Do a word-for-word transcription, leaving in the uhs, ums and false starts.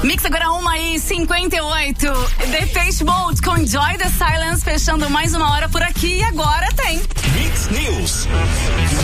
Mix agora uma e cinquenta e oito. The Depeche Mode com Enjoy the Silence, fechando mais uma hora por aqui. E agora